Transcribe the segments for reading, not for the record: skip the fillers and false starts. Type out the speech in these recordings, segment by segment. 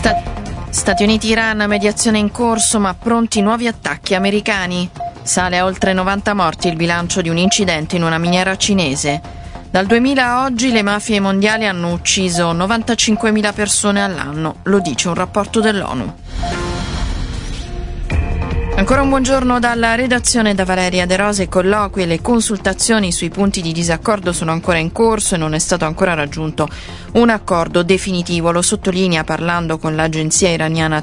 Stati Uniti-Iran, mediazione in corso, ma pronti nuovi attacchi americani. Sale a oltre 90 morti il bilancio di un incidente in una miniera cinese. Dal 2000 a oggi le mafie mondiali hanno ucciso 95.000 persone all'anno, lo dice un rapporto dell'ONU. Ancora un buongiorno dalla redazione da Valeria De Rose. Colloqui e le consultazioni sui punti di disaccordo sono ancora in corso e non è stato ancora raggiunto un accordo definitivo. Lo sottolinea parlando con l'agenzia iraniana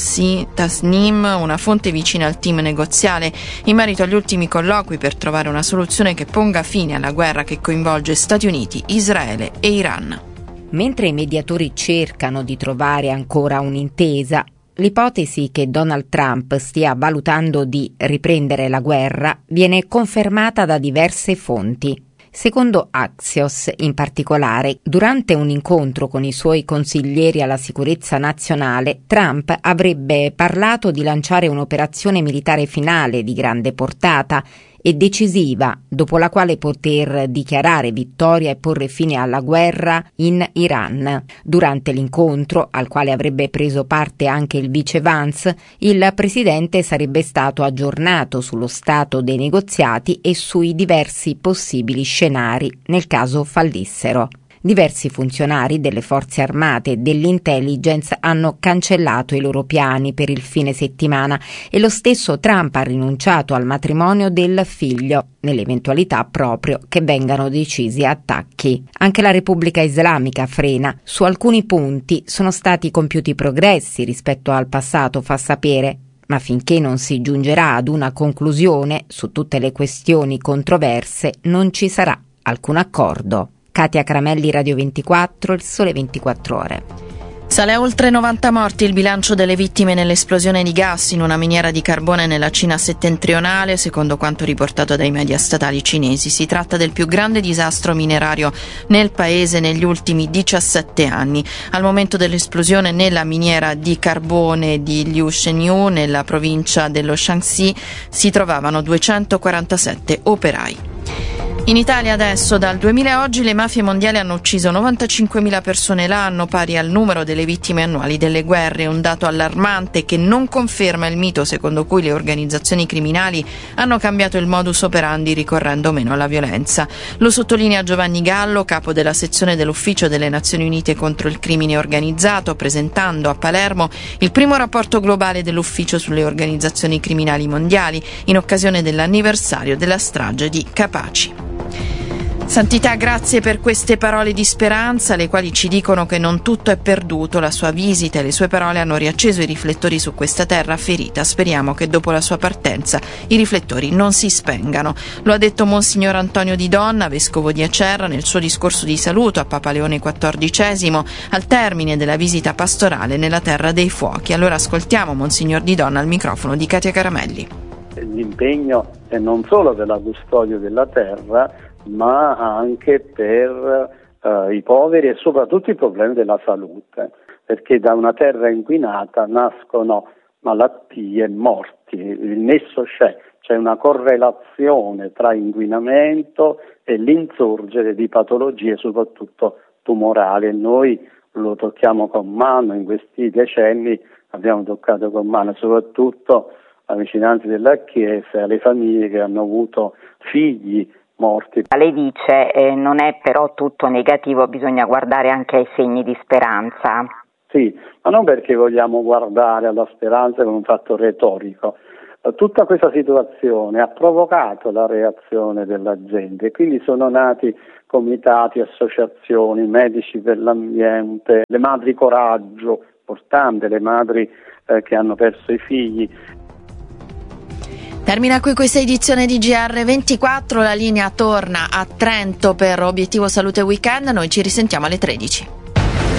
Tasnim, una fonte vicina al team negoziale, in merito agli ultimi colloqui per trovare una soluzione che ponga fine alla guerra che coinvolge Stati Uniti, Israele e Iran. Mentre i mediatori cercano di trovare ancora un'intesa, l'ipotesi che Donald Trump stia valutando di riprendere la guerra viene confermata da diverse fonti. Secondo Axios, in particolare, durante un incontro con i suoi consiglieri alla sicurezza nazionale, Trump avrebbe parlato di lanciare un'operazione militare finale di grande portata e decisiva, dopo la quale poter dichiarare vittoria e porre fine alla guerra in Iran. Durante l'incontro, al quale avrebbe preso parte anche il vice Vance, il presidente sarebbe stato aggiornato sullo stato dei negoziati e sui diversi possibili scenari nel caso fallissero. Diversi funzionari delle forze armate e dell'intelligence hanno cancellato i loro piani per il fine settimana e lo stesso Trump ha rinunciato al matrimonio del figlio, nell'eventualità proprio che vengano decisi attacchi. Anche la Repubblica Islamica frena. Su alcuni punti sono stati compiuti progressi rispetto al passato, fa sapere, ma finché non si giungerà ad una conclusione su tutte le questioni controverse non ci sarà alcun accordo. Katia Caramelli, Radio 24, Il Sole 24 Ore. Sale a oltre 90 morti il bilancio delle vittime nell'esplosione di gas in una miniera di carbone nella Cina settentrionale, secondo quanto riportato dai media statali cinesi. Si tratta del più grande disastro minerario nel paese negli ultimi 17 anni. Al momento dell'esplosione nella miniera di carbone di Liu Shenyu, nella provincia dello Shaanxi, si trovavano 247 operai. In Italia adesso, dal 2000 a oggi, le mafie mondiali hanno ucciso 95.000 persone l'anno, pari al numero delle vittime annuali delle guerre. Un dato allarmante che non conferma il mito secondo cui le organizzazioni criminali hanno cambiato il modus operandi ricorrendo meno alla violenza. Lo sottolinea Giovanni Gallo, capo della sezione dell'Ufficio delle Nazioni Unite contro il crimine organizzato, presentando a Palermo il primo rapporto globale dell'Ufficio sulle organizzazioni criminali mondiali in occasione dell'anniversario della strage di Capaci. Santità, grazie per queste parole di speranza, le quali ci dicono che non tutto è perduto. La sua visita e le sue parole hanno riacceso i riflettori su questa terra ferita. Speriamo che dopo la sua partenza i riflettori non si spengano. Lo ha detto Monsignor Antonio Di Donna, vescovo di Acerra, nel suo discorso di saluto a Papa Leone XIV al termine della visita pastorale nella Terra dei Fuochi. Allora ascoltiamo Monsignor Di Donna al microfono di Katia Caramelli. L'impegno è non solo per la custodia della terra, ma anche per i poveri e soprattutto i problemi della salute, perché da una terra inquinata nascono malattie e morti. Il nesso c'è una correlazione tra inquinamento e l'insorgere di patologie soprattutto tumorali, e noi lo tocchiamo con mano. In questi decenni abbiamo toccato con mano soprattutto la vicinanza della Chiesa e alle famiglie che hanno avuto figli morti. Lei dice non è però tutto negativo, bisogna guardare anche ai segni di speranza. Sì, ma non perché vogliamo guardare alla speranza come un fatto retorico. Tutta questa situazione ha provocato la reazione della gente, quindi sono nati comitati, associazioni, medici per l'ambiente, le madri coraggio, importante, le madri che hanno perso i figli. Termina qui questa edizione di GR24, la linea torna a Trento per Obiettivo Salute Weekend, noi ci risentiamo alle 13.